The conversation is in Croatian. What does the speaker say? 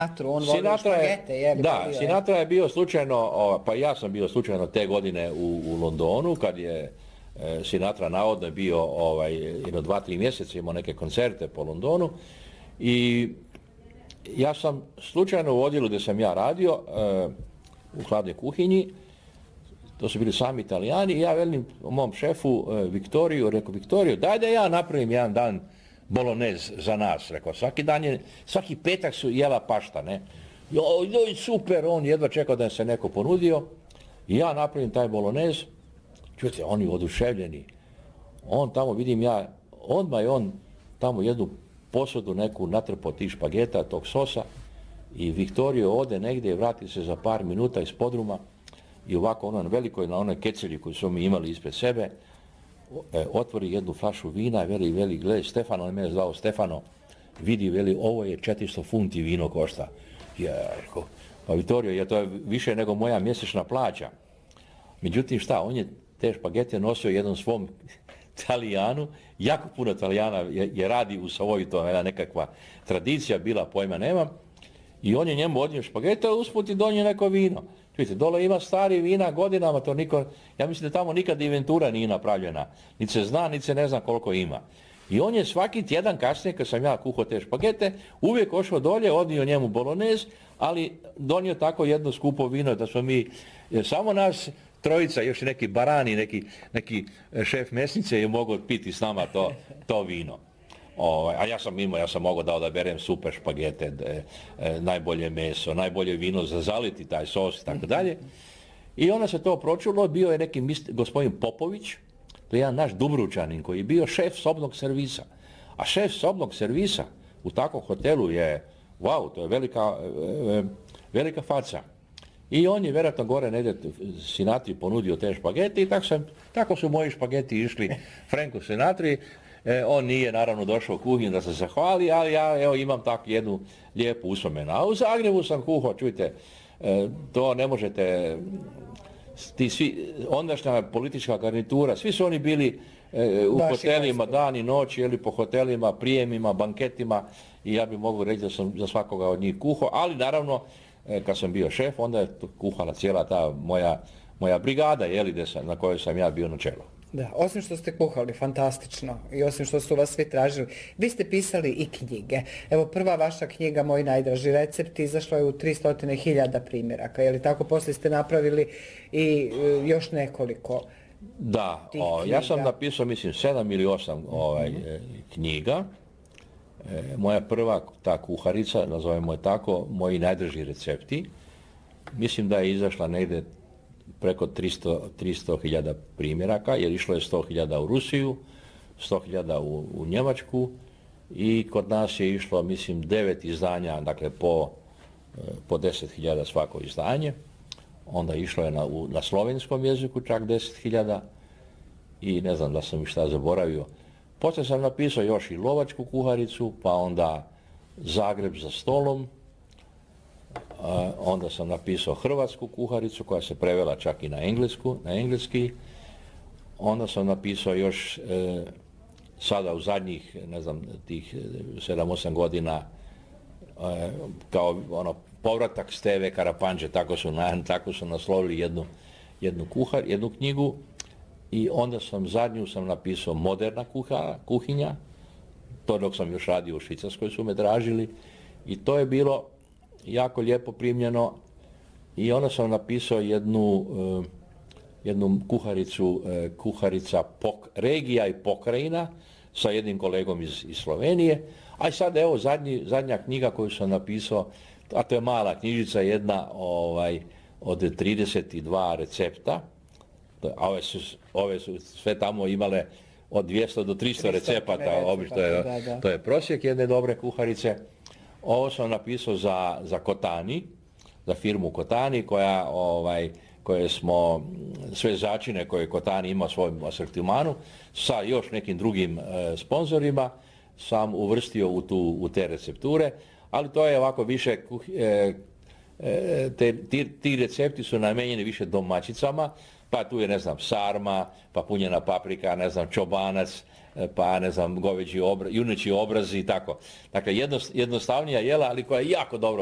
On volio špagete, je li? Da, Sinatra je bio slučajno, pa ja sam bio slučajno te godine u Londonu, kad je Sinatra navodno bio jedno 2-3 mjeseca imao neke koncerte po Londonu i ja sam slučajno u odjelu gdje sam ja radio u hladnoj kuhinji, to su bili sami Italijani i ja velim mom šefu Viktoriju, rekao Viktoriju, daj da ja napravim jedan dan bolonez za nas, rekao, svaki petak su jela pašta, ne? Joj, super, on jedva čekao da se neko ponudio i ja napravim taj bolonez, čujete, oni oduševljeni, on tamo, vidim ja, odmah je on tamo jednu posudu neku natrpao tih špageta, tog sosa i Viktorio ode negdje i vrati se za par minuta iz podruma i ovako na onoj kecelji koju smo mi imali ispred sebe, otvori jednu flašu vina i veli, gledaj, Stefano, on me je zvao Stefano, vidi, veli, ovo je 400 funti vino košta. Ja, rekao, pa Vittorio, to je više nego moja mjesečna plaća. Međutim, šta, on je te špagete nosio jednom svom Talijanu, jako puno Talijana je radi u Savoji, to je nekakva tradicija bila, pojma nemam, i on je njemu odnio špagete, a usput i donio neko vino. Vidite, dole ima stari vina godinama, to niko, ja mislim da tamo nikad inventura nije napravljena, niti se zna, niti se ne zna koliko ima. I on je svaki tjedan kasnije, kad sam ja kuhao te špagete, uvijek ošao dolje, odnio njemu bolonez, ali donio tako jedno skupo vino da smo mi, samo nas trojica, još i neki barani, neki šef mesnice je mogao piti s nama to vino. A ja sam mogao da odaberem super špagete, najbolje meso, najbolje vino za zaliti taj sos i tako dalje. I onda se to pročulo, bio je neki gospodin Popović, to je jedan naš Dubrovčanin koji je bio šef sobnog servisa. A šef sobnog servisa u takvom hotelu je, wow, to je velika faca. I on je vjerojatno gore negdje Sinatri ponudio te špagete i tako su moji špageti išli Franku Sinatri. On nije naravno došao u kuhinju da se zahvali, ali ja evo imam tako jednu lijepu uspomenu. A u Zagrebu sam kuhao, čujte, to ne možete, ondašnja politička garnitura, svi su oni bili u hotelima dan i noć, ili po hotelima, prijemima, banketima i ja bih mogu reći da sam za svakoga od njih kuhao, ali naravno kad sam bio šef, onda je kuhala cijela ta moja brigada, na kojoj sam ja bio na čelu. Da, osim što ste kuhali fantastično i osim što su vas svi tražili, vi ste pisali i knjige. Evo, prva vaša knjiga, Moji najdraži recepti, izašla je u 300.000 primjeraka, je li tako? Poslije ste napravili i još nekoliko da, ja sam napisao, mislim, 7 ili 8 knjiga. Moja prva, ta kuharica, nazovemo je tako, Moji najdraži recepti, mislim da je izašla negdje preko 300.000 primjeraka, jer išlo je 100.000 u Rusiju, 100.000 u Njemačku i kod nas je išlo, mislim, 9 izdanja, dakle po 10.000 svako izdanje. Onda išlo je na slovenskom jeziku čak 10.000 i ne znam da sam šta zaboravio. Poslije sam napisao još i lovačku kuharicu, pa onda Zagreb za stolom, onda sam napisao hrvatsku kuharicu koja se prevela čak i na engleski. Onda sam napisao još sada u zadnjih, ne znam, tih 7-8 godina kao povratak Steve Karapanđe, tako su naslovili jednu knjigu. I onda zadnju sam napisao Moderna kuhinja, to dok sam još radio u Švicarskoj su me tražili i to je bilo jako lijepo primljeno i onda sam napisao jednu kuharica regija i pokrajina sa jednim kolegom iz Slovenije, a i sad evo zadnja knjiga koju sam napisao, a to je mala knjižica jedna od 32 recepta, a ove su sve tamo imale od 200 do 300 recepata, to je prosjek jedne dobre kuharice. Ovo sam napisao za Kotani, za firmu Kotani koje smo sve začine koje Kotani ima u svojem asortimanu sa još nekim drugim sponzorima sam uvrstio u te recepture, ali to je ovako više, ti recepti su namijenjeni više domaćicama, pa tu je, ne znam, sarma, pa punjena paprika, ne znam, čobanac, pa, ne znam, juneći obrazi i tako. Dakle, jednostavnija jela, ali koja je jako dobro